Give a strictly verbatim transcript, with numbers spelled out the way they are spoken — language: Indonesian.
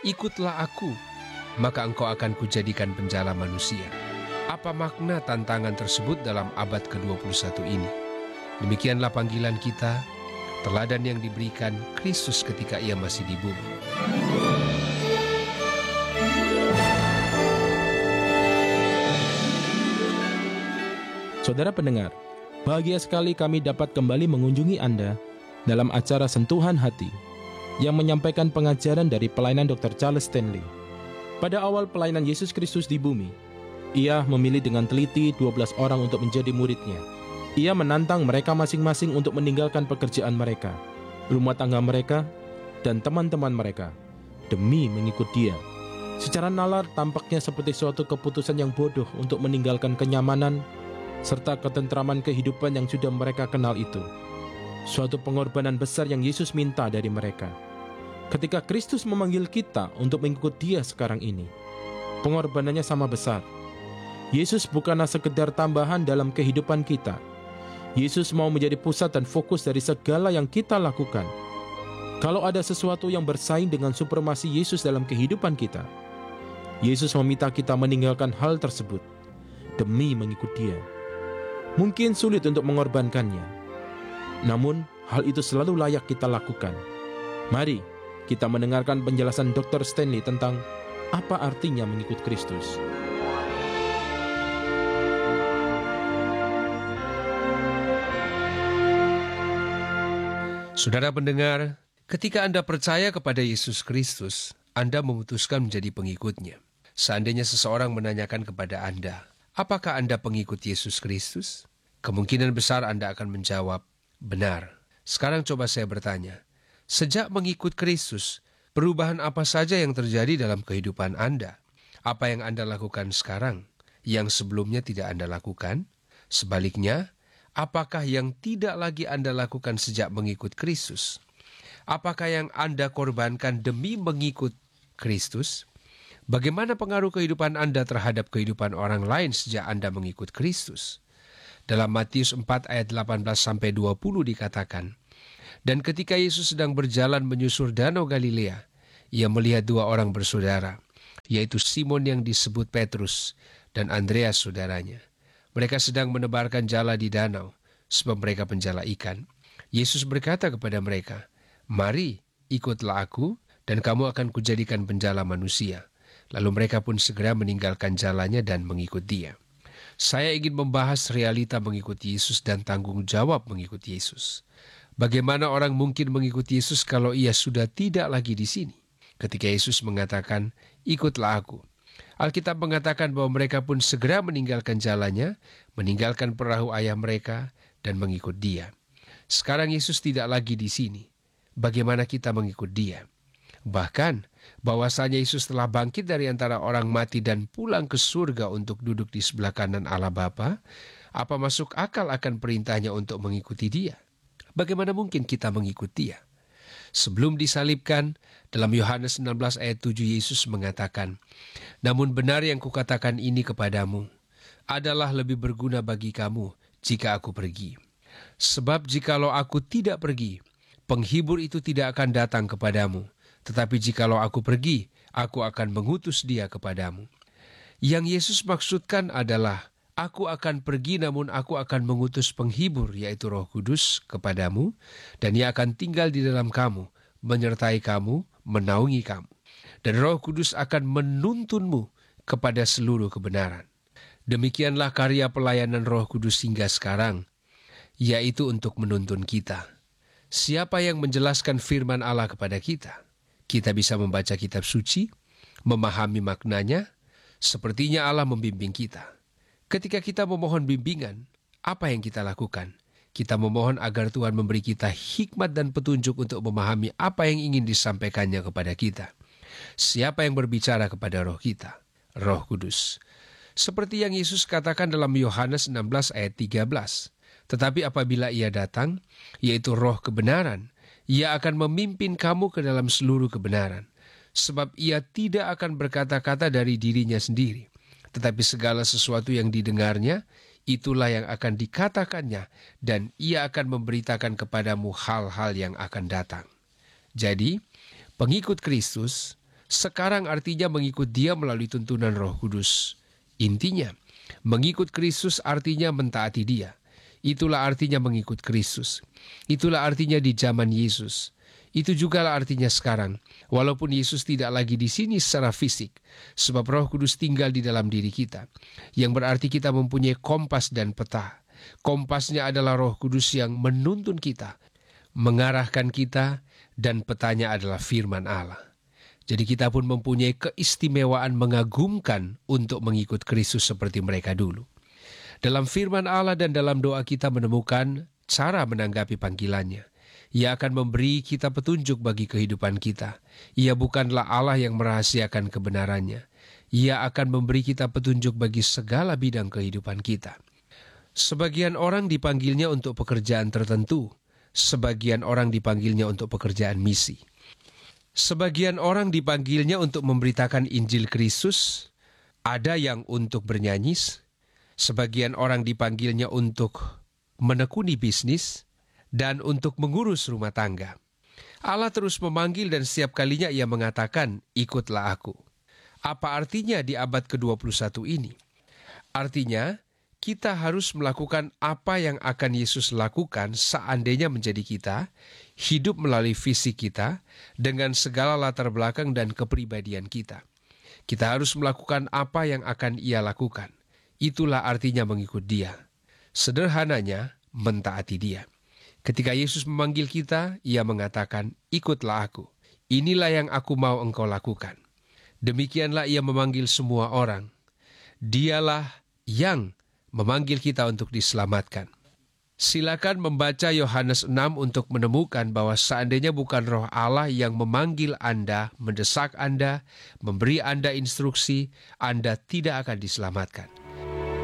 ikutlah aku, maka engkau akan kujadikan penjala manusia. Apa makna tantangan tersebut dalam abad ke dua puluh satu ini? Demikianlah panggilan kita, teladan yang diberikan Kristus ketika ia masih di bumi. Saudara pendengar, bahagia sekali kami dapat kembali mengunjungi Anda dalam acara Sentuhan Hati yang menyampaikan pengajaran dari pelayanan dokter Charles Stanley. Pada awal pelayanan Yesus Kristus di bumi, ia memilih dengan teliti dua belas orang untuk menjadi muridnya. Ia menantang mereka masing-masing untuk meninggalkan pekerjaan mereka, rumah tangga mereka, dan teman-teman mereka, demi mengikut dia. Secara nalar tampaknya seperti suatu keputusan yang bodoh untuk meninggalkan kenyamanan serta ketentraman kehidupan yang sudah mereka kenal itu. Suatu pengorbanan besar yang Yesus minta dari mereka. Ketika Kristus memanggil kita untuk mengikut dia sekarang ini, pengorbanannya sama besar. Yesus bukanlah sekedar tambahan dalam kehidupan kita. Yesus mau menjadi pusat dan fokus dari segala yang kita lakukan. Kalau ada sesuatu yang bersaing dengan supremasi Yesus dalam kehidupan kita, Yesus meminta kita meninggalkan hal tersebut demi mengikut dia. Mungkin sulit untuk mengorbankannya, namun hal itu selalu layak kita lakukan. Mari kita mendengarkan penjelasan dokter Stanley tentang apa artinya mengikut Kristus. Saudara pendengar, ketika Anda percaya kepada Yesus Kristus, Anda memutuskan menjadi pengikutnya. Seandainya seseorang menanyakan kepada Anda, apakah Anda pengikut Yesus Kristus? Kemungkinan besar Anda akan menjawab, benar. Sekarang coba saya bertanya, sejak mengikut Kristus, perubahan apa saja yang terjadi dalam kehidupan Anda? Apa yang Anda lakukan sekarang, yang sebelumnya tidak Anda lakukan? Sebaliknya, apakah yang tidak lagi Anda lakukan sejak mengikut Kristus? Apakah yang Anda korbankan demi mengikut Kristus? Bagaimana pengaruh kehidupan Anda terhadap kehidupan orang lain sejak Anda mengikut Kristus? Dalam Matius empat ayat delapan belas sampai dua puluh dikatakan, dan ketika Yesus sedang berjalan menyusur danau Galilea, ia melihat dua orang bersaudara, yaitu Simon yang disebut Petrus dan Andreas saudaranya. Mereka sedang menebarkan jala di danau, sebab mereka penjala ikan. Yesus berkata kepada mereka, mari, ikutlah aku, dan kamu akan kujadikan penjala manusia. Lalu mereka pun segera meninggalkan jalannya dan mengikut dia. Saya ingin membahas realita mengikuti Yesus dan tanggung jawab mengikuti Yesus. Bagaimana orang mungkin mengikuti Yesus kalau ia sudah tidak lagi di sini? Ketika Yesus mengatakan, ikutlah aku. Alkitab mengatakan bahwa mereka pun segera meninggalkan jalannya, meninggalkan perahu ayah mereka, dan mengikut dia. Sekarang Yesus tidak lagi di sini. Bagaimana kita mengikut dia? Bahkan, bahwasanya Yesus telah bangkit dari antara orang mati dan pulang ke surga untuk duduk di sebelah kanan Allah Bapa, apa masuk akal akan perintahnya untuk mengikuti dia? Bagaimana mungkin kita mengikuti dia? Sebelum disalibkan, dalam Yohanes enam belas ayat tujuh Yesus mengatakan, namun benar yang kukatakan ini kepadamu, adalah lebih berguna bagi kamu jika aku pergi. Sebab jikalau aku tidak pergi, penghibur itu tidak akan datang kepadamu. Tetapi jikalau aku pergi, aku akan mengutus dia kepadamu. Yang Yesus maksudkan adalah, aku akan pergi namun aku akan mengutus penghibur, yaitu Roh Kudus, kepadamu, dan ia akan tinggal di dalam kamu, menyertai kamu, menaungi kamu. Dan Roh Kudus akan menuntunmu kepada seluruh kebenaran. Demikianlah karya pelayanan Roh Kudus hingga sekarang, yaitu untuk menuntun kita. Siapa yang menjelaskan firman Allah kepada kita? Kita bisa membaca kitab suci, memahami maknanya, sepertinya Allah membimbing kita. Ketika kita memohon bimbingan, apa yang kita lakukan? Kita memohon agar Tuhan memberi kita hikmat dan petunjuk untuk memahami apa yang ingin disampaikannya kepada kita. Siapa yang berbicara kepada roh kita? Roh Kudus. Seperti yang Yesus katakan dalam Yohanes enam belas ayat tiga belas. Tetapi apabila ia datang, yaitu roh kebenaran, ia akan memimpin kamu ke dalam seluruh kebenaran. Sebab ia tidak akan berkata-kata dari dirinya sendiri, tetapi segala sesuatu yang didengarnya, itulah yang akan dikatakannya, dan ia akan memberitakan kepadamu hal-hal yang akan datang. Jadi, pengikut Kristus, Sekarang artinya mengikut Dia melalui tuntunan Roh Kudus. Intinya, mengikut Kristus artinya mentaati Dia. Itulah artinya mengikut Kristus. Itulah artinya di zaman Yesus. Itu jugalah artinya sekarang, walaupun Yesus tidak lagi di sini secara fisik, sebab Roh Kudus tinggal di dalam diri kita, yang berarti kita mempunyai kompas dan peta. Kompasnya adalah Roh Kudus yang menuntun kita, mengarahkan kita, dan petanya adalah firman Allah. Jadi kita pun mempunyai keistimewaan mengagumkan untuk mengikut Kristus seperti mereka dulu. Dalam firman Allah dan dalam doa kita menemukan cara menanggapi panggilannya. Ia akan memberi kita petunjuk bagi kehidupan kita. Ia bukanlah Allah yang merahasiakan kebenarannya. Ia akan memberi kita petunjuk bagi segala bidang kehidupan kita. Sebagian orang dipanggilnya untuk pekerjaan tertentu. Sebagian orang dipanggilnya untuk pekerjaan misi. Sebagian orang dipanggilnya untuk memberitakan Injil Kristus. Ada yang untuk bernyanyi. Sebagian orang dipanggilnya untuk menekuni bisnis dan untuk mengurus rumah tangga. Allah terus memanggil dan setiap kalinya Ia mengatakan, ikutlah aku. Apa artinya di abad ke dua puluh satu ini? Artinya, kita harus melakukan apa yang akan Yesus lakukan seandainya menjadi kita, hidup melalui fisik kita, dengan segala latar belakang dan kepribadian kita. Kita harus melakukan apa yang akan Ia lakukan. Itulah artinya mengikut Dia. Sederhananya, mentaati Dia. Ketika Yesus memanggil kita, Ia mengatakan, ikutlah aku. Inilah yang aku mau engkau lakukan. Demikianlah Ia memanggil semua orang. Dialah yang memanggil kita untuk diselamatkan. Silakan membaca Yohanes enam untuk menemukan bahwa seandainya bukan Roh Allah yang memanggil Anda, mendesak Anda, memberi Anda instruksi, Anda tidak akan diselamatkan.